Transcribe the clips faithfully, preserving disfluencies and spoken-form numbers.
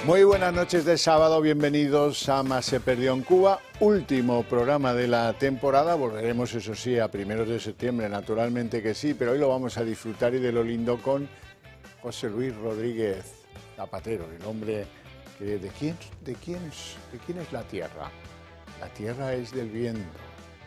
Muy buenas noches de sábado, bienvenidos a Más se perdió en Cuba, último programa de la temporada, volveremos eso sí a primeros de septiembre, naturalmente que sí, pero hoy lo vamos a disfrutar y de lo lindo con José Luis Rodríguez Zapatero, el hombre que de quién, de quién, de quién es la tierra. La tierra es del viento,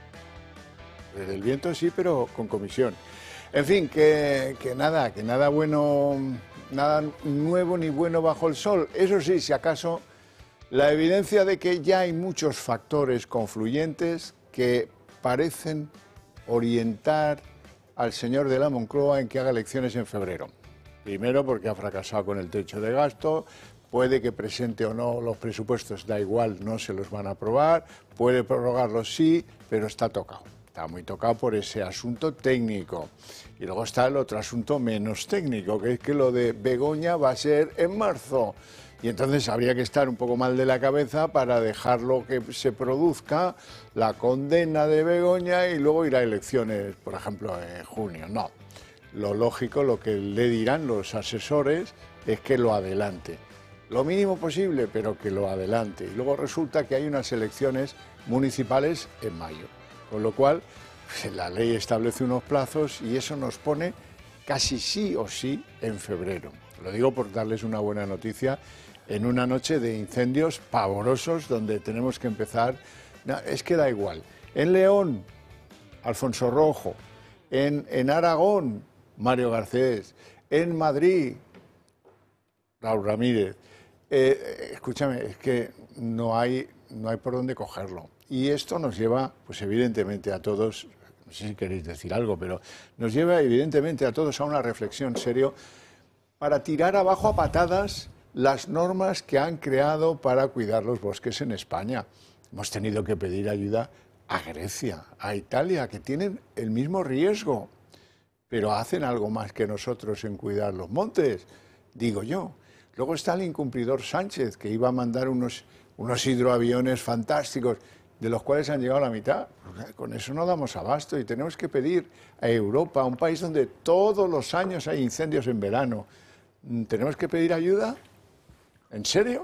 del viento sí, pero con comisión. En fin, que, que nada, que nada bueno, nada nuevo ni bueno bajo el sol. Eso sí, si acaso, la evidencia de que ya hay muchos factores confluyentes que parecen orientar al señor de la Moncloa en que haga elecciones en febrero. Primero, porque ha fracasado con el techo de gasto, puede que presente o no los presupuestos, da igual, no se los van a aprobar, puede prorrogarlos sí, pero está tocado. Está muy tocado por ese asunto técnico. Y luego está el otro asunto menos técnico, que es que lo de Begoña va a ser en marzo. Y entonces habría que estar un poco mal de la cabeza para dejarlo que se produzca la condena de Begoña y luego ir a elecciones, por ejemplo, en junio. No. Lo lógico, lo que le dirán los asesores es que lo adelante. Lo mínimo posible, pero que lo adelante. Y luego resulta que hay unas elecciones municipales en mayo. Con lo cual, pues, la ley establece unos plazos y eso nos pone casi sí o sí en febrero. Lo digo por darles una buena noticia en una noche de incendios pavorosos donde tenemos que empezar. No, es que da igual. En León, Alfonso Rojo. En, en Aragón, Mario Garcés. En Madrid, Raúl Ramírez. Eh, escúchame, es que no hay, no hay por dónde cogerlo. Y esto nos lleva, pues evidentemente a todos, no sé si queréis decir algo, pero nos lleva evidentemente a todos a una reflexión seria para tirar abajo a patadas las normas que han creado para cuidar los bosques en España. Hemos tenido que pedir ayuda a Grecia, a Italia, que tienen el mismo riesgo, pero hacen algo más que nosotros en cuidar los montes, digo yo. Luego está el incumplidor Sánchez, que iba a mandar unos, unos hidroaviones fantásticos, de los cuales han llegado a la mitad. Con eso no damos abasto y tenemos que pedir a Europa, a un país donde todos los años hay incendios en verano, ¿tenemos que pedir ayuda? ¿En serio?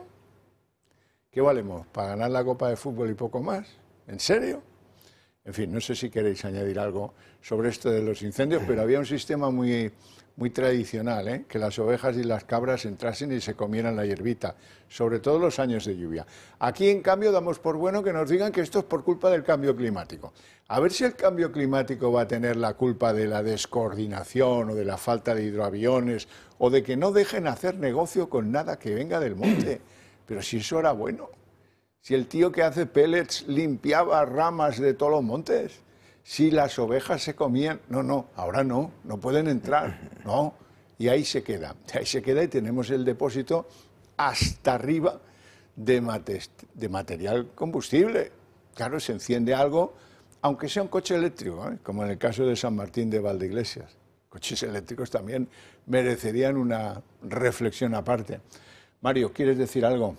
¿Qué valemos? ¿Para ganar la Copa de Fútbol y poco más? ¿En serio? En fin, no sé si queréis añadir algo sobre esto de los incendios, pero había un sistema muy, muy tradicional, ¿eh? Que las ovejas y las cabras entrasen y se comieran la hierbita, sobre todo los años de lluvia. Aquí, en cambio, damos por bueno que nos digan que esto es por culpa del cambio climático. A ver si el cambio climático va a tener la culpa de la descoordinación o de la falta de hidroaviones o de que no dejen hacer negocio con nada que venga del monte. Pero si eso era bueno. Si el tío que hace pellets limpiaba ramas de todos los montes, si las ovejas se comían, no, no, ahora no, no pueden entrar, no, y ahí se queda, ahí se queda y tenemos el depósito hasta arriba de, mate, de material combustible. Claro, se enciende algo, aunque sea un coche eléctrico, ¿eh? Como en el caso de San Martín de Valdeiglesias. Coches eléctricos también merecerían una reflexión aparte. Mario, ¿quieres decir algo?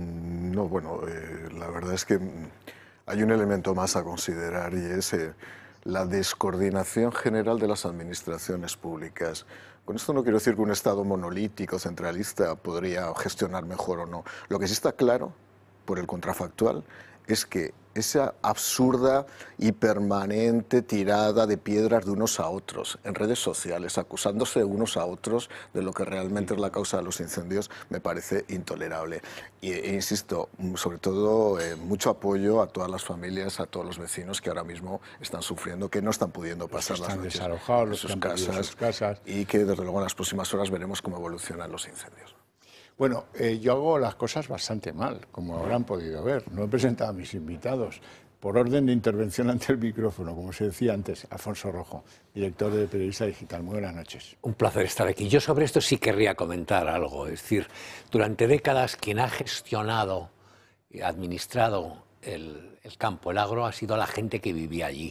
No, bueno, eh, la verdad es que hay un elemento más a considerar y es eh, la descoordinación general de las administraciones públicas. Con esto no quiero decir que un Estado monolítico, centralista, podría gestionar mejor o no. Lo que sí está claro, por el contrafactual, es que esa absurda y permanente tirada de piedras de unos a otros en redes sociales, acusándose unos a otros de lo que realmente es la causa de los incendios, me parece intolerable. Y, e insisto, sobre todo, eh, mucho apoyo a todas las familias, a todos los vecinos que ahora mismo están sufriendo, que no están pudiendo pasar las noches desalojados, en sus casas, sus casas, y que desde luego en las próximas horas veremos cómo evolucionan los incendios. Bueno, eh, yo hago las cosas bastante mal, como habrán podido ver. No he presentado a mis invitados por orden de intervención ante el micrófono, como se decía antes. Alfonso Rojo, director de Periodista Digital. Muy buenas noches. Un placer estar aquí. Yo sobre esto sí querría comentar algo. Es decir, durante décadas quien ha gestionado y administrado el, el campo, el agro, ha sido la gente que vivía allí.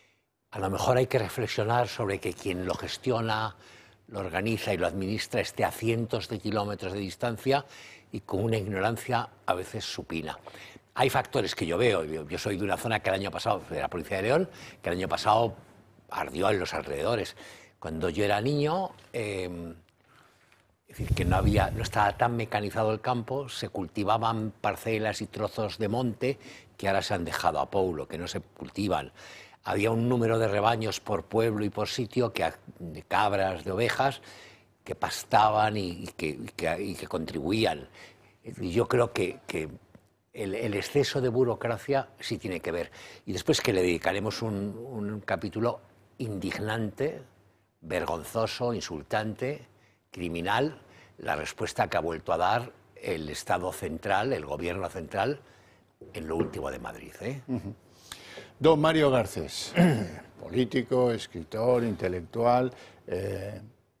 A lo mejor hay que reflexionar sobre que quien lo gestiona, lo organiza y lo administra esté a cientos de kilómetros de distancia y con una ignorancia a veces supina. Hay factores que yo veo. Yo, yo soy de una zona que el año pasado, de la provincia de León, que el año pasado ardió en los alrededores. Cuando yo era niño, eh, Es decir, que no, había, no estaba tan mecanizado el campo, se cultivaban parcelas y trozos de monte que ahora se han dejado a poulo, que no se cultivan. Había un número de rebaños por pueblo y por sitio, que, de cabras, de ovejas, que pastaban y, y, que, y, que, y que contribuían. Y yo creo que, que el, el exceso de burocracia sí tiene que ver. Y después que le dedicaremos un, un capítulo indignante, vergonzoso, insultante, criminal, la respuesta que ha vuelto a dar el Estado central, el Gobierno central, en lo último de Madrid, ¿eh? Uh-huh. Don Mario Garcés, político, escritor, intelectual, eh,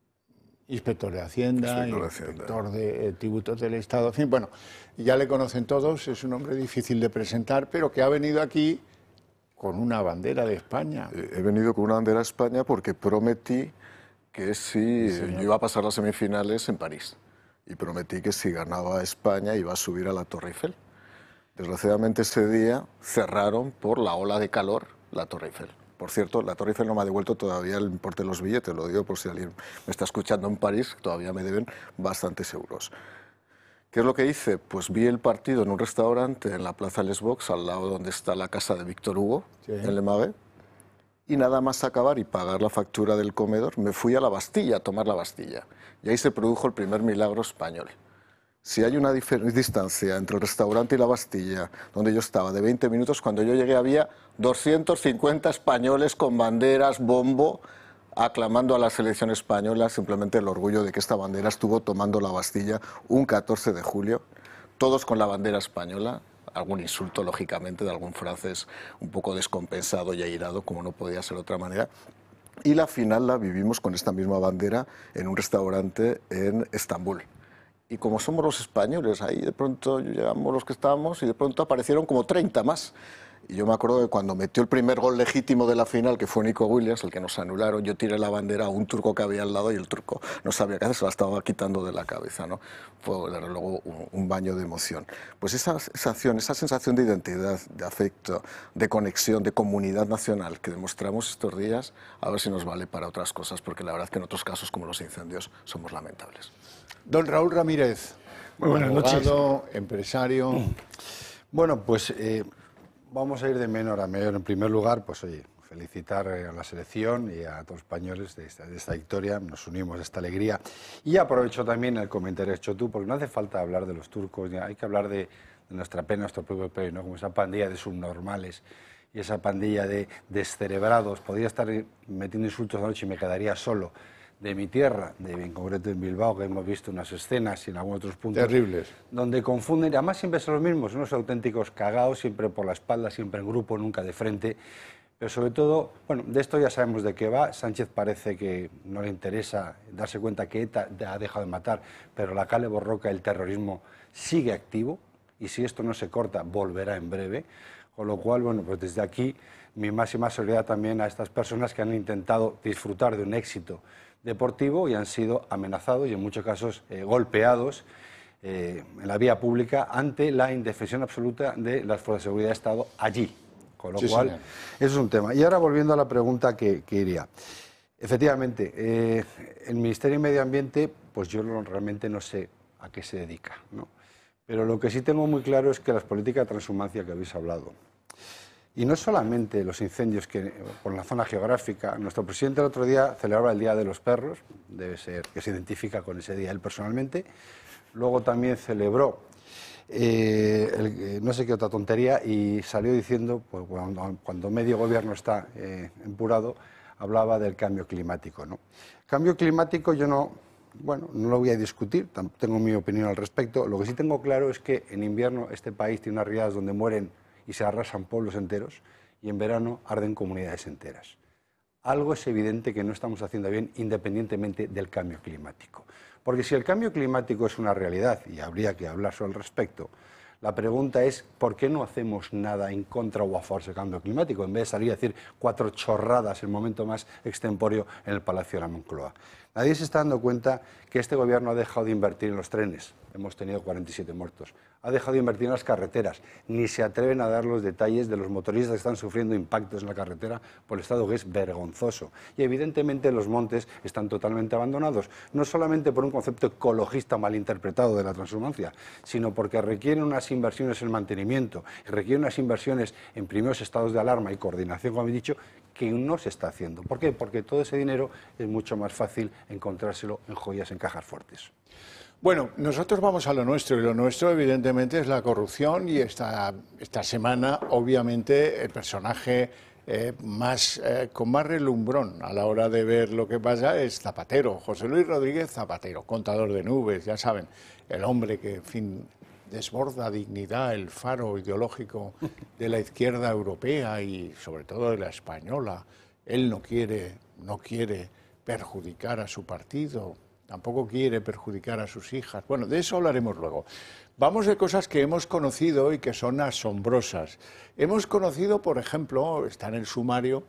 inspector de Hacienda, inspector de, Hacienda. inspector de eh, tributos del Estado, en fin, bueno, ya le conocen todos, es un hombre difícil de presentar, pero que ha venido aquí con una bandera de España. Eh, he venido con una bandera de España porque prometí que si sí, yo iba a pasar las semifinales en París y prometí que si ganaba España iba a subir a la Torre Eiffel. Desgraciadamente ese día cerraron por la ola de calor la Torre Eiffel. Por cierto, la Torre Eiffel no me ha devuelto todavía el importe de los billetes, lo digo por si alguien me está escuchando en París, todavía me deben bastantes euros. ¿Qué es lo que hice? Pues vi el partido en un restaurante en la Plaza Les Box, al lado donde está la casa de Víctor Hugo, sí, en Le Marais, y nada más acabar y pagar la factura del comedor, me fui a la Bastilla a tomar la Bastilla. Y ahí se produjo el primer milagro español. Si hay una distancia entre el restaurante y la Bastilla, donde yo estaba, de veinte minutos, cuando yo llegué había doscientos cincuenta españoles con banderas, bombo, aclamando a la selección española, simplemente el orgullo de que esta bandera estuvo tomando la Bastilla un catorce de julio, todos con la bandera española, algún insulto, lógicamente, de algún francés un poco descompensado y airado, como no podía ser de otra manera. Y la final la vivimos con esta misma bandera en un restaurante en Estambul. Y como somos los españoles, ahí de pronto llegamos los que estábamos y de pronto aparecieron como treinta más. Y yo me acuerdo que cuando metió el primer gol legítimo de la final, que fue Nico Williams, el que nos anularon, yo tiré la bandera a un turco que había al lado y el turco no sabía qué hacer, se la estaba quitando de la cabeza, ¿no? Fue desde luego un, un baño de emoción. Pues esa sensación, esa sensación de identidad, de afecto, de conexión, de comunidad nacional que demostramos estos días, a ver si nos vale para otras cosas, porque la verdad es que en otros casos, como los incendios, somos lamentables. Don Raúl Ramírez, muy buenas abogado, noches. Empresario. Bueno, pues eh, vamos a ir de menor a mayor. En primer lugar, pues oye, felicitar a la selección y a todos los españoles de esta, de esta victoria. Nos unimos a esta alegría. Y aprovecho también el comentario hecho tú, porque no hace falta hablar de los turcos, hay que hablar de, de nuestra pena, nuestro propio país, ¿no? Como esa pandilla de subnormales y esa pandilla de descerebrados. Podría estar metiendo insultos de noche y me quedaría solo. De mi tierra, de, en concreto en Bilbao, que hemos visto unas escenas y en algunos otros puntos terribles, donde confunden, además siempre son los mismos, unos auténticos cagados, siempre por la espalda, siempre en grupo, nunca de frente, pero sobre todo, bueno, de esto ya sabemos de qué va. Sánchez parece que no le interesa darse cuenta que ETA ha dejado de matar, pero la Kale Borroka, el terrorismo, sigue activo, y si esto no se corta, volverá en breve, con lo cual, bueno, pues desde aquí, mi máxima solidaridad también a estas personas que han intentado disfrutar de un éxito deportivo y han sido amenazados y en muchos casos eh, golpeados eh, en la vía pública ante la indefensión absoluta de las fuerzas de seguridad de Estado allí. Con lo sí, cual, señor. Eso es un tema. Y ahora volviendo a la pregunta que, que iría. Efectivamente, eh, el Ministerio de Medio Ambiente, pues yo no, realmente no sé a qué se dedica, ¿no? Pero lo que sí tengo muy claro es que las políticas de transhumancia que habéis hablado, y no solamente los incendios que por la zona geográfica. Nuestro presidente el otro día celebraba el Día de los Perros, debe ser que se identifica con ese día él personalmente. Luego también celebró eh, el, no sé qué otra tontería y salió diciendo, pues, cuando, cuando medio gobierno está eh, empurado, hablaba del cambio climático, ¿no? Cambio climático yo no, bueno, no lo voy a discutir, tengo mi opinión al respecto. Lo que sí tengo claro es que en invierno este país tiene unas riadas donde mueren y se arrasan pueblos enteros, y en verano arden comunidades enteras. Algo es evidente que no estamos haciendo bien independientemente del cambio climático. Porque si el cambio climático es una realidad, y habría que hablar sobre el respecto, la pregunta es ¿por qué no hacemos nada en contra o a favor del cambio climático? En vez de salir a decir cuatro chorradas en el momento más extemporáneo en el Palacio de la Moncloa. Nadie se está dando cuenta que este gobierno ha dejado de invertir en los trenes. Hemos tenido cuarenta y siete muertos. Ha dejado de invertir en las carreteras. Ni se atreven a dar los detalles de los motoristas que están sufriendo impactos en la carretera por el estado que es vergonzoso. Y evidentemente los montes están totalmente abandonados, no solamente por un concepto ecologista malinterpretado de la transhumancia, sino porque requieren unas inversiones en mantenimiento, requieren unas inversiones en primeros estados de alarma y coordinación, como he dicho, que no se está haciendo. ¿Por qué? Porque todo ese dinero es mucho más fácil encontrárselo en joyas, en cajas fuertes. Bueno, nosotros vamos a lo nuestro, y lo nuestro evidentemente es la corrupción, y esta, esta semana obviamente el personaje eh, más, eh, con más relumbrón a la hora de ver lo que pasa es Zapatero, José Luis Rodríguez Zapatero, contador de nubes, ya saben, el hombre que, en fin, desborda dignidad, el faro ideológico de la izquierda europea y sobre todo de la española. Él no quiere, no quiere perjudicar a su partido, tampoco quiere perjudicar a sus hijas. Bueno, de eso hablaremos luego. Vamos de cosas que hemos conocido y que son asombrosas. Hemos conocido, por ejemplo, está en el sumario,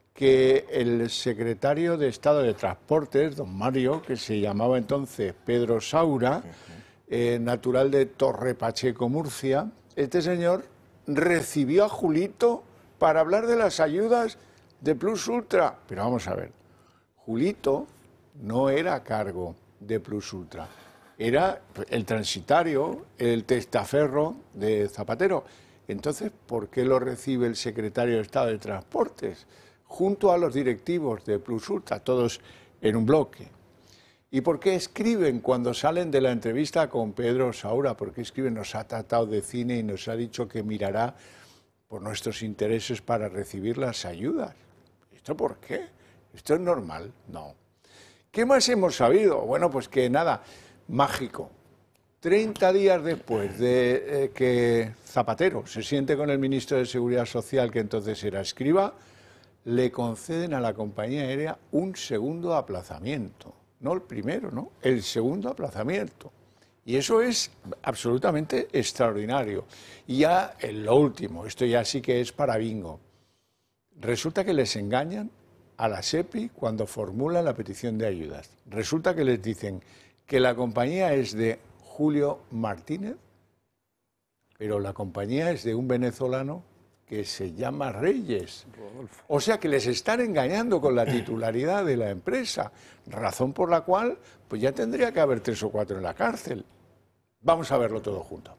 que el secretario de Estado de Transportes, don Mario, que se llamaba entonces Pedro Saura, eh, natural de Torre Pacheco, Murcia, este señor recibió a Julito para hablar de las ayudas de Plus Ultra. Pero vamos a ver, Julito no era a cargo de Plus Ultra, era el transitario, el testaferro de Zapatero. Entonces, ¿por qué lo recibe el secretario de Estado de Transportes junto a los directivos de Plus Ultra, todos en un bloque? ¿Y por qué escriben cuando salen de la entrevista con Pedro Saura? ¿Por qué escriben? Nos ha tratado de cine y nos ha dicho que mirará por nuestros intereses para recibir las ayudas. ¿Esto por qué? ¿Esto es normal? No. ¿Qué más hemos sabido? Bueno, pues que nada, mágico. treinta días después de eh, que Zapatero se siente con el ministro de Seguridad Social, que entonces era Escrivá, le conceden a la compañía aérea un segundo aplazamiento. No el primero, ¿no? El segundo aplazamiento. Y eso es absolutamente extraordinario. Y ya en lo último, esto ya sí que es para bingo. Resulta que les engañan a la SEPI cuando formulan la petición de ayudas. Resulta que les dicen que la compañía es de Julio Martínez, pero la compañía es de un venezolano que se llama Reyes. Rodolfo. O sea que les están engañando con la titularidad de la empresa, razón por la cual pues ya tendría que haber tres o cuatro en la cárcel. Vamos a verlo todo junto.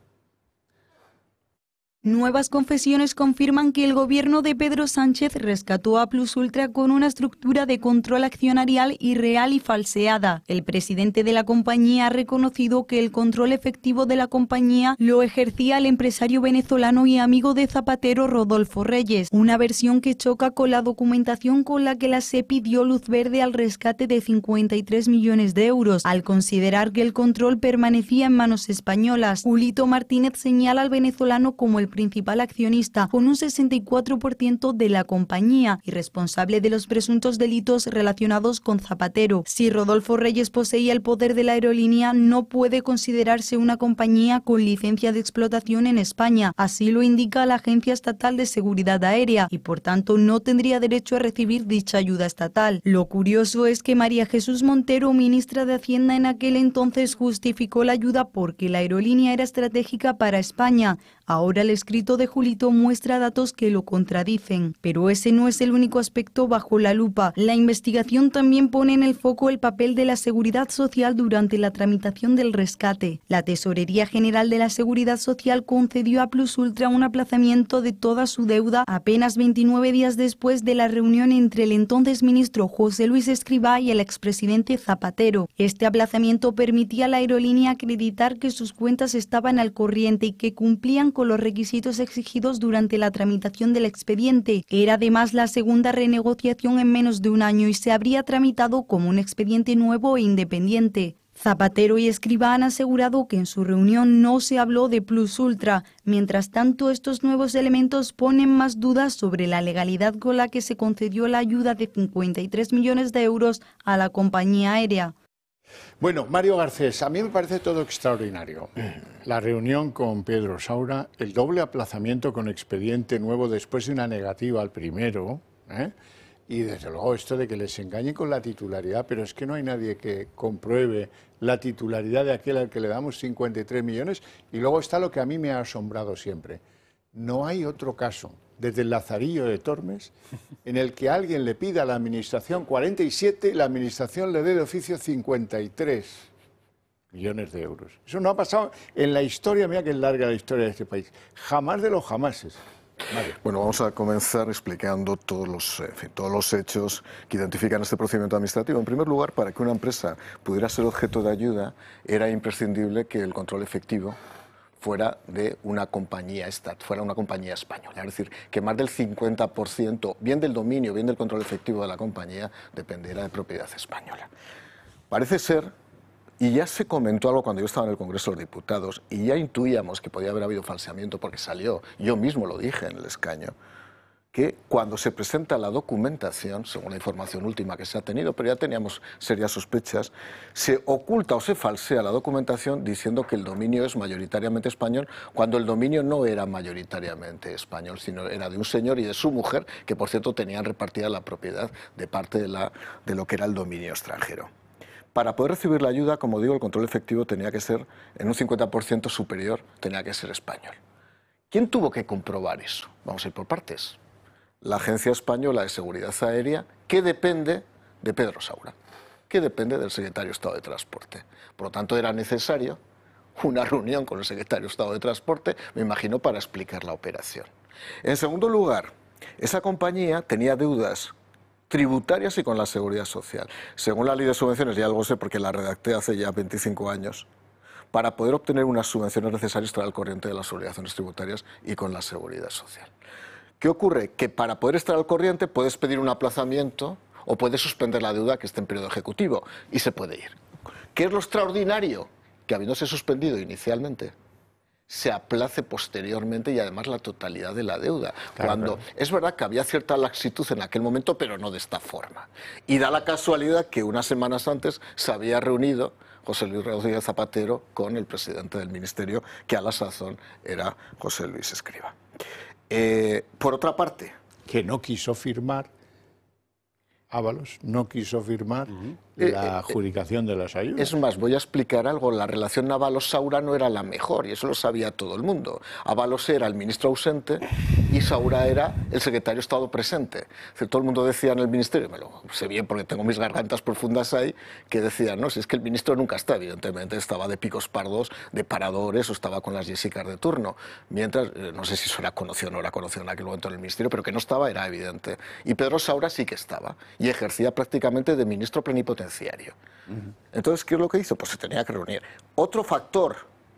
Nuevas confesiones confirman que el gobierno de Pedro Sánchez rescató a Plus Ultra con una estructura de control accionarial irreal y falseada. El presidente de la compañía ha reconocido que el control efectivo de la compañía lo ejercía el empresario venezolano y amigo de Zapatero Rodolfo Reyes, una versión que choca con la documentación con la que la SEPI dio luz verde al rescate de cincuenta y tres millones de euros, al considerar que el control permanecía en manos españolas. Julito Martínez señala al venezolano como el principal accionista, con un sesenta y cuatro por ciento de la compañía y responsable de los presuntos delitos relacionados con Zapatero. Si Rodolfo Reyes poseía el poder de la aerolínea, no puede considerarse una compañía con licencia de explotación en España. Así lo indica la Agencia Estatal de Seguridad Aérea y, por tanto, no tendría derecho a recibir dicha ayuda estatal. Lo curioso es que María Jesús Montero, ministra de Hacienda en aquel entonces, justificó la ayuda porque la aerolínea era estratégica para España. Ahora el escrito de Julito muestra datos que lo contradicen. Pero ese no es el único aspecto bajo la lupa. La investigación también pone en el foco el papel de la Seguridad Social durante la tramitación del rescate. La Tesorería General de la Seguridad Social concedió a Plus Ultra un aplazamiento de toda su deuda apenas veintinueve días después de la reunión entre el entonces ministro José Luis Escrivá y el expresidente Zapatero. Este aplazamiento permitía a la aerolínea acreditar que sus cuentas estaban al corriente y que cumplían con los requisitos exigidos durante la tramitación del expediente. Era además la segunda renegociación en menos de un año y se habría tramitado como un expediente nuevo e independiente. Zapatero y Escrivá han asegurado que en su reunión no se habló de Plus Ultra. Mientras tanto, estos nuevos elementos ponen más dudas sobre la legalidad con la que se concedió la ayuda de cincuenta y tres millones de euros a la compañía aérea. Bueno, Mario Garcés, a mí me parece todo extraordinario. La reunión con Pedro Saura, el doble aplazamiento con expediente nuevo después de una negativa al primero, ¿eh? Y desde luego esto de que les engañen con la titularidad, pero es que no hay nadie que compruebe la titularidad de aquel al que le damos cincuenta y tres millones. Y luego está lo que a mí me ha asombrado siempre. No hay otro caso, desde el Lazarillo de Tormes, en el que alguien le pida a la Administración cuarenta y siete y la Administración le dé de oficio cincuenta y tres millones de euros. Eso no ha pasado en la historia, mira que es larga la historia de este país. Jamás de los jamases. Vale. Bueno, vamos a comenzar explicando todos los, en fin, todos los hechos que identifican este procedimiento administrativo. En primer lugar, para que una empresa pudiera ser objeto de ayuda, era imprescindible que el control efectivo fuera de una compañía stat, fuera una compañía española. Es decir, que más del cincuenta por ciento, bien del dominio, bien del control efectivo de la compañía, dependiera de propiedad española. Parece ser, y ya se comentó algo cuando yo estaba en el Congreso de los Diputados, y ya intuíamos que podía haber habido falseamiento porque salió, yo mismo lo dije en el escaño, que cuando se presenta la documentación, según la información última que se ha tenido, pero ya teníamos serias sospechas, se oculta o se falsea la documentación diciendo que el dominio es mayoritariamente español, cuando el dominio no era mayoritariamente español, sino era de un señor y de su mujer, que por cierto tenían repartida la propiedad de parte de, la, de lo que era el dominio extranjero. Para poder recibir la ayuda, como digo, el control efectivo tenía que ser en un cincuenta por ciento superior, tenía que ser español. ¿Quién tuvo que comprobar eso? Vamos a ir por partes. La Agencia Española de Seguridad Aérea, que depende de Pedro Saura, que depende del Secretario de Estado de Transporte. Por lo tanto, era necesario una reunión con el Secretario de Estado de Transporte, me imagino, para explicar la operación. En segundo lugar, esa compañía tenía deudas tributarias y con la Seguridad Social. Según la Ley de Subvenciones, ya algo sé porque la redacté hace ya veinticinco años, para poder obtener unas subvenciones necesarias estar al corriente de las obligaciones tributarias y con la Seguridad Social. ¿Qué ocurre? Que para poder estar al corriente puedes pedir un aplazamiento o puedes suspender la deuda que esté en periodo ejecutivo y se puede ir. ¿Qué es lo extraordinario? Que habiéndose suspendido inicialmente, se aplace posteriormente y además la totalidad de la deuda. Claro, cuando claro. Es verdad que había cierta laxitud en aquel momento, pero no de esta forma. Y da la casualidad que unas semanas antes se había reunido José Luis Rodríguez Zapatero con el presidente del Ministerio, que a la sazón era José Luis Escrivá. Eh, por otra parte, que no quiso firmar, Ábalos no quiso firmar uh-huh. la eh, adjudicación de las ayudas. Es más, voy a explicar algo. La relación Ábalos-Saura no era la mejor, y eso lo sabía todo el mundo. Ábalos era el ministro ausente y Saura era el secretario de Estado presente. Es decir, todo el mundo decía en el ministerio, me lo sé bien porque tengo mis gargantas profundas ahí, que decían, no, si es que el ministro nunca está, evidentemente, estaba de picos pardos, de paradores, o estaba con las Jessicas de turno. Mientras, eh, no sé si eso era conocido o no era conocido en aquel momento en el ministerio, pero que no estaba era evidente. Y Pedro Saura sí que estaba. Y ejercía prácticamente de ministro plenipotenciario. Uh-huh. Entonces, ¿qué es lo que hizo? Pues se tenía que reunir. Otro factor,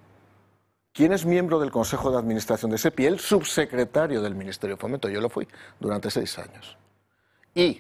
¿quién es miembro del Consejo de Administración de SEPI? El subsecretario del Ministerio de Fomento. Yo lo fui durante seis años. ¿Y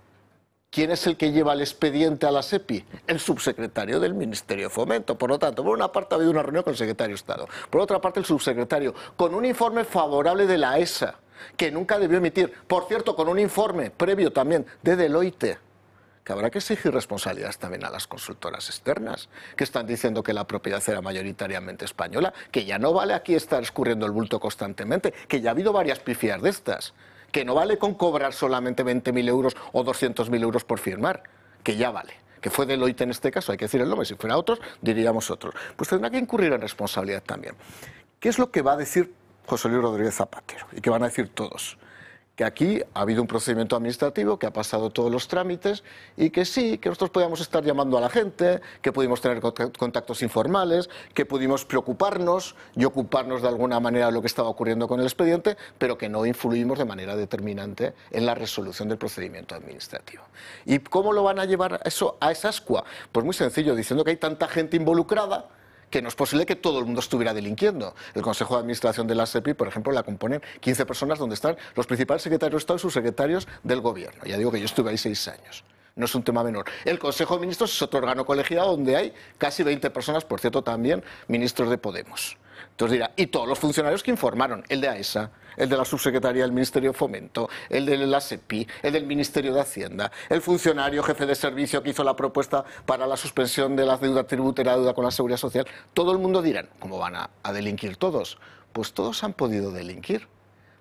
quién es el que lleva el expediente a la SEPI? El subsecretario del Ministerio de Fomento. Por lo tanto, por una parte ha habido una reunión con el secretario de Estado. Por otra parte, el subsecretario, con un informe favorable de la ESA, que nunca debió emitir, por cierto, con un informe previo también de Deloitte, que habrá que exigir responsabilidades también a las consultoras externas, que están diciendo que la propiedad era mayoritariamente española, que ya no vale aquí estar escurriendo el bulto constantemente, que ya ha habido varias pifias de estas, que no vale con cobrar solamente veinte mil euros o doscientos mil euros por firmar, que ya vale. Que fue Deloitte en este caso, hay que decir el nombre, si fuera otros, diríamos otros. Pues tendrá que incurrir en responsabilidad también. ¿Qué es lo que va a decir José Luis Rodríguez Zapatero? ¿Y qué van a decir todos? Que aquí ha habido un procedimiento administrativo, que ha pasado todos los trámites y que sí, que nosotros podíamos estar llamando a la gente, que pudimos tener contactos informales, que pudimos preocuparnos y ocuparnos de alguna manera de lo que estaba ocurriendo con el expediente, pero que no influimos de manera determinante en la resolución del procedimiento administrativo. ¿Y cómo lo van a llevar eso a esa ascua? Pues muy sencillo, diciendo que hay tanta gente involucrada que no es posible que todo el mundo estuviera delinquiendo. El Consejo de Administración de la SEPI, por ejemplo, la componen quince personas donde están los principales secretarios de Estado y subsecretarios del Gobierno. Ya digo que yo estuve ahí seis años. No es un tema menor. El Consejo de Ministros es otro órgano colegiado donde hay casi veinte personas, por cierto, también ministros de Podemos. Entonces dirá, y todos los funcionarios que informaron, el de AESA, el de la Subsecretaría del Ministerio de Fomento, el de la SEPI, el del Ministerio de Hacienda, el funcionario jefe de servicio que hizo la propuesta para la suspensión de la deuda tributaria, la deuda con la Seguridad Social, todo el mundo dirán, ¿cómo van a, a delinquir todos? Pues todos han podido delinquir,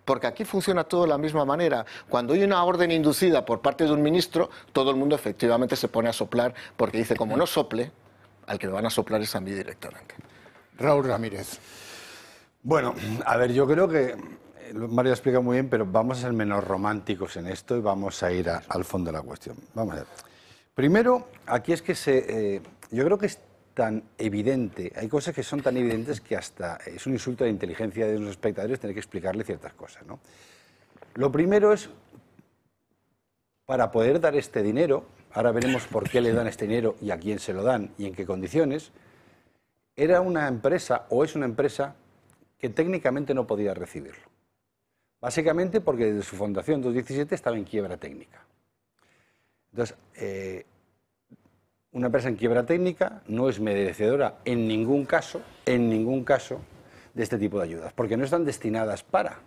porque aquí funciona todo de la misma manera. Cuando hay una orden inducida por parte de un ministro, todo el mundo efectivamente se pone a soplar, porque dice, como no sople, al que le van a soplar es a mí directamente. Raúl Ramírez. Bueno, a ver, yo creo que Mario ha explicado muy bien, pero vamos a ser menos románticos en esto y vamos a ir a, al fondo de la cuestión. Vamos a ver. Primero, aquí es que se, eh, yo creo que es tan evidente, hay cosas que son tan evidentes que hasta es un insulto a la inteligencia de los espectadores tener que explicarle ciertas cosas, ¿no? Lo primero es, para poder dar este dinero, ahora veremos por qué le dan este dinero y a quién se lo dan y en qué condiciones, era una empresa o es una empresa que técnicamente no podía recibirlo. Básicamente porque desde su fundación en dos mil diecisiete estaba en quiebra técnica. Entonces, eh, una empresa en quiebra técnica no es merecedora en ningún caso, en ningún caso, de este tipo de ayudas, porque no están destinadas para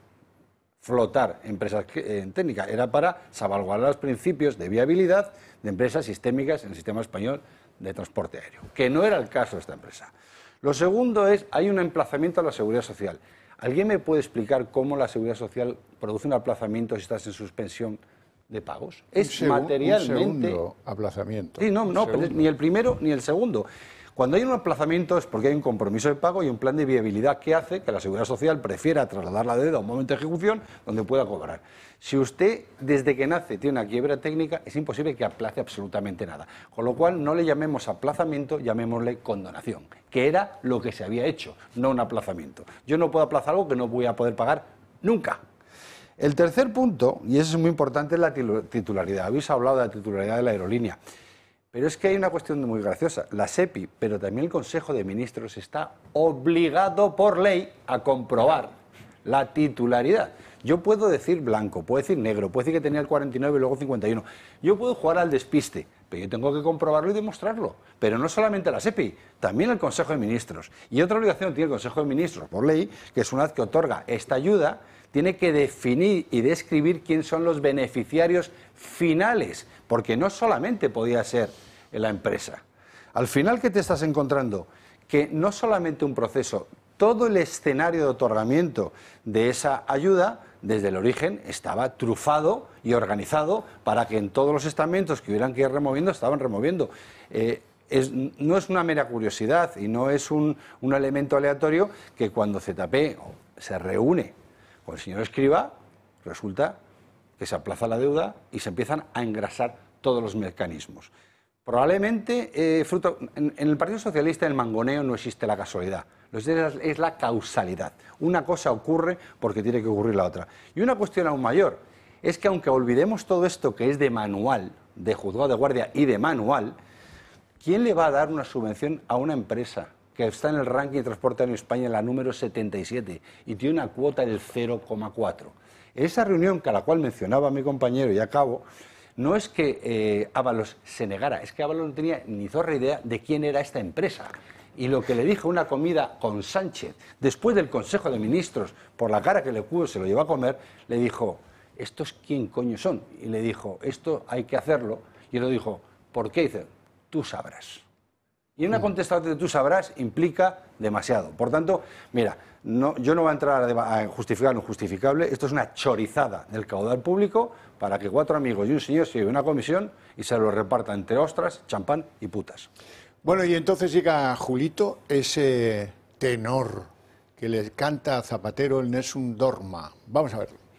flotar empresas en técnica, era para salvaguardar los principios de viabilidad de empresas sistémicas en el sistema español de transporte aéreo, que no era el caso de esta empresa. Lo segundo es, hay un emplazamiento a la Seguridad Social. ¿Alguien me puede explicar cómo la Seguridad Social produce un aplazamiento si estás en suspensión de pagos? Es un materialmente... Un segundo aplazamiento. Sí, no, no, pero ni el primero ni el segundo. Cuando hay un aplazamiento es porque hay un compromiso de pago y un plan de viabilidad que hace que la Seguridad Social prefiera trasladar la deuda a un momento de ejecución donde pueda cobrar. Si usted, desde que nace, tiene una quiebra técnica, es imposible que aplace absolutamente nada. Con lo cual, no le llamemos aplazamiento, llamémosle condonación, que era lo que se había hecho, no un aplazamiento. Yo no puedo aplazar algo que no voy a poder pagar nunca. El tercer punto, y eso es muy importante, es la titularidad. Habéis hablado de la titularidad de la aerolínea. Pero es que hay una cuestión muy graciosa. La SEPI, pero también el Consejo de Ministros está obligado por ley a comprobar la titularidad. Yo puedo decir blanco, puedo decir negro, puedo decir que tenía el cuarenta y nueve y luego cincuenta y uno. Yo puedo jugar al despiste, pero yo tengo que comprobarlo y demostrarlo. Pero no solamente la SEPI, también el Consejo de Ministros. Y otra obligación tiene el Consejo de Ministros por ley, que es una vez que otorga esta ayuda, tiene que definir y describir quién son los beneficiarios finales, porque no solamente podía ser la empresa. Al final, ¿qué te estás encontrando? Que no solamente un proceso, todo el escenario de otorgamiento de esa ayuda, desde el origen, estaba trufado y organizado para que en todos los estamentos que hubieran que ir removiendo, estaban removiendo. Eh, es, no es una mera curiosidad y no es un, un elemento aleatorio que cuando Z P se reúne con el señor Escrivá, resulta que se aplaza la deuda y se empiezan a engrasar todos los mecanismos. Probablemente, eh, fruto, en, en el Partido Socialista, en el mangoneo no existe la casualidad, es, es la causalidad. Una cosa ocurre porque tiene que ocurrir la otra. Y una cuestión aún mayor, es que aunque olvidemos todo esto que es de manual, de juzgado de guardia y de manual, ¿quién le va a dar una subvención a una empresa que está en el ranking de transporte aéreo en España en la número setenta y siete y tiene una cuota del cero coma cuatro? Esa reunión que a la cual mencionaba mi compañero y acabo, no es que eh, Ábalos se negara, es que Ábalos no tenía ni zorra idea de quién era esta empresa. Y lo que le dijo una comida con Sánchez, después del Consejo de Ministros, por la cara que le puso, se lo llevó a comer, le dijo, ¿estos quién coño son? Y le dijo, esto hay que hacerlo. Y él le dijo, ¿por qué? Y dice, tú sabrás. Y una contestación de tú sabrás implica demasiado. Por tanto, mira, no, yo no voy a entrar a justificar lo injustificable. Esto es una chorizada del caudal público para que cuatro amigos y un señor se lleven una comisión y se lo repartan entre ostras, champán y putas. Bueno, y entonces llega Julito, ese tenor que le canta a Zapatero el Nessun Dorma. Vamos a verlo.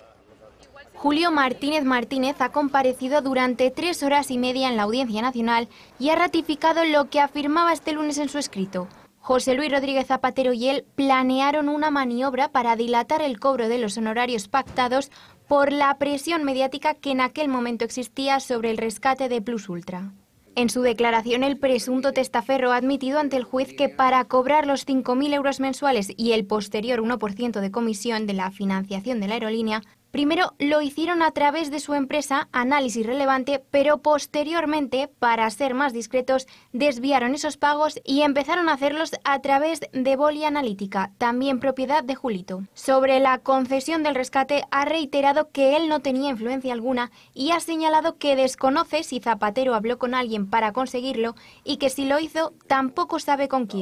Julio Martínez Martínez ha comparecido durante tres horas y media en la Audiencia Nacional y ha ratificado lo que afirmaba este lunes en su escrito. José Luis Rodríguez Zapatero y él planearon una maniobra para dilatar el cobro de los honorarios pactados por la presión mediática que en aquel momento existía sobre el rescate de Plus Ultra. En su declaración, el presunto testaferro ha admitido ante el juez que para cobrar los cinco mil euros mensuales y el posterior uno por ciento de comisión de la financiación de la aerolínea, primero lo hicieron a través de su empresa Análisis Relevante, pero posteriormente, para ser más discretos, desviaron esos pagos y empezaron a hacerlos a través de Boli Analítica, también propiedad de Julito. Sobre la concesión del rescate, ha reiterado que él no tenía influencia alguna y ha señalado que desconoce si Zapatero habló con alguien para conseguirlo y que si lo hizo, tampoco sabe con quién.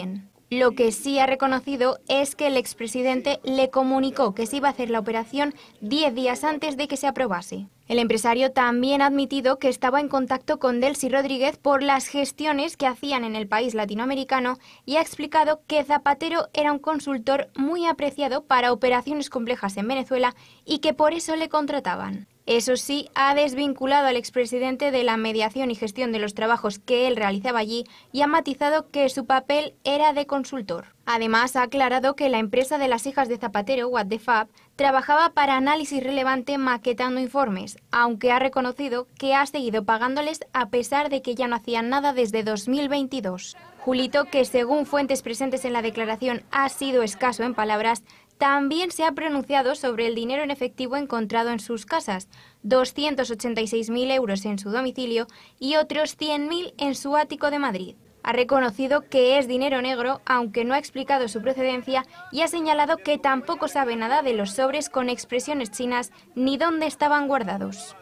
Lo que sí ha reconocido es que el expresidente le comunicó que se iba a hacer la operación diez días antes de que se aprobase. El empresario también ha admitido que estaba en contacto con Delcy Rodríguez por las gestiones que hacían en el país latinoamericano y ha explicado que Zapatero era un consultor muy apreciado para operaciones complejas en Venezuela y que por eso le contrataban. Eso sí, ha desvinculado al expresidente de la mediación y gestión de los trabajos que él realizaba allí y ha matizado que su papel era de consultor. Además, ha aclarado que la empresa de las hijas de Zapatero, What the Fab, trabajaba para Análisis Relevante maquetando informes, aunque ha reconocido que ha seguido pagándoles a pesar de que ya no hacían nada desde dos mil veintidós. Julito, que según fuentes presentes en la declaración ha sido escaso en palabras, también se ha pronunciado sobre el dinero en efectivo encontrado en sus casas, doscientos ochenta y seis mil euros en su domicilio y otros cien mil en su ático de Madrid. Ha reconocido que es dinero negro, aunque no ha explicado su procedencia, y ha señalado que tampoco sabe nada de los sobres con expresiones chinas ni dónde estaban guardados.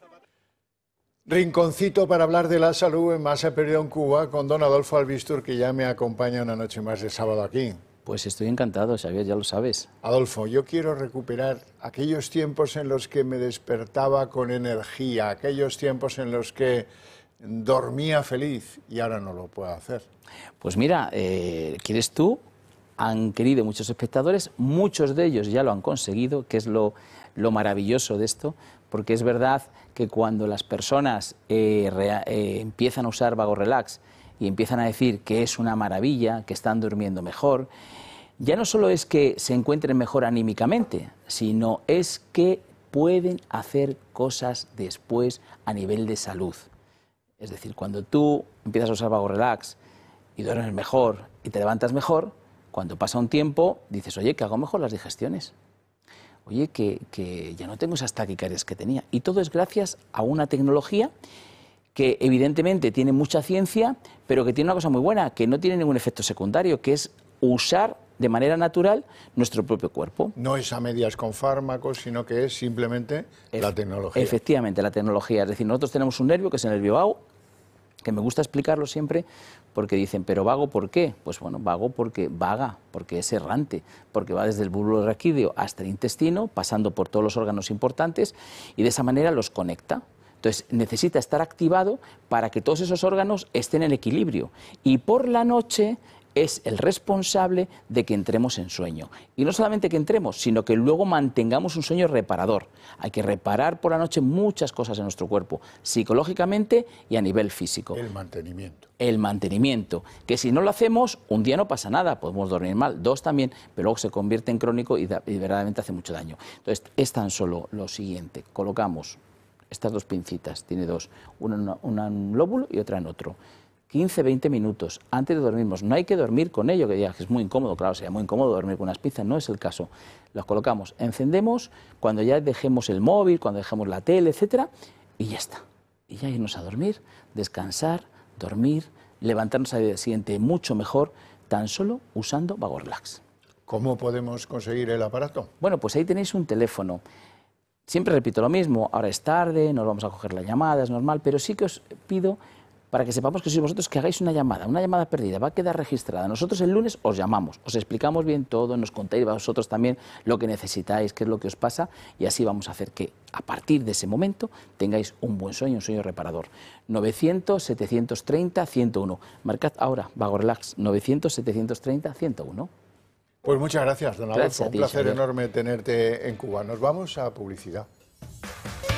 Rinconcito para hablar de la salud en Más se perdió en Cuba con don Adolfo Albistur, que ya me acompaña una noche más de sábado aquí. Pues estoy encantado, Xavier, ya lo sabes. Adolfo, yo quiero recuperar aquellos tiempos en los que me despertaba con energía, aquellos tiempos en los que dormía feliz y ahora no lo puedo hacer. Pues mira, eh, ¿quieres tú? Han querido muchos espectadores, muchos de ellos ya lo han conseguido, que es lo, lo maravilloso de esto, porque es verdad que cuando las personas eh, rea, eh, empiezan a usar Vago Relax y empiezan a decir que es una maravilla, que están durmiendo mejor, ya no solo es que se encuentren mejor anímicamente, sino es que pueden hacer cosas después a nivel de salud. Es decir, cuando tú empiezas a usar Vago Relax y duermes mejor y te levantas mejor, cuando pasa un tiempo dices, oye, que hago mejor las digestiones. Oye, que, que ya no tengo esas taquicardias que tenía. Y todo es gracias a una tecnología que evidentemente tiene mucha ciencia, pero que tiene una cosa muy buena, que no tiene ningún efecto secundario, que es usar de manera natural nuestro propio cuerpo. No es a medias con fármacos, sino que es simplemente e la tecnología. Efectivamente, la tecnología. Es decir, nosotros tenemos un nervio que es el nervio vago, que me gusta explicarlo siempre porque dicen, ¿pero vago por qué? Pues bueno, vago porque vaga, porque es errante, porque va desde el bulbo raquídeo hasta el intestino, pasando por todos los órganos importantes y de esa manera los conecta. Entonces necesita estar activado para que todos esos órganos estén en equilibrio y por la noche es el responsable de que entremos en sueño. Y no solamente que entremos, sino que luego mantengamos un sueño reparador. Hay que reparar por la noche muchas cosas en nuestro cuerpo, psicológicamente y a nivel físico. El mantenimiento. El mantenimiento, que si no lo hacemos, un día no pasa nada, podemos dormir mal, dos también, pero luego se convierte en crónico y, y verdaderamente hace mucho daño. Entonces, es tan solo lo siguiente, colocamos estas dos pincitas, tiene dos, una en una, un lóbulo y otra en otro. quince a veinte minutos antes de dormirnos. No hay que dormir con ello, que digas que es muy incómodo, claro, sería muy incómodo dormir con unas pinzas, no es el caso. Las colocamos, encendemos, cuando ya dejemos el móvil, cuando dejemos la tele, etcétera, y ya está. Y ya irnos a dormir, descansar, dormir, levantarnos al día siguiente mucho mejor, tan solo usando Vago Relax. ¿Cómo podemos conseguir el aparato? Bueno, pues ahí tenéis un teléfono. Siempre repito lo mismo, ahora es tarde, no vamos a coger la llamada, es normal, pero sí que os pido, para que sepamos que sois vosotros, que hagáis una llamada, una llamada perdida, va a quedar registrada. Nosotros el lunes os llamamos, os explicamos bien todo, nos contáis vosotros también lo que necesitáis, qué es lo que os pasa, y así vamos a hacer que a partir de ese momento tengáis un buen sueño, un sueño reparador. novecientos, setecientos treinta, ciento uno. Marcad ahora, Vago Relax, novecientos, setecientos treinta, ciento uno. Pues muchas gracias, don Adolfo. Gracias a ti, un placer Xavier. enorme tenerte en Cuba. Nos vamos a publicidad.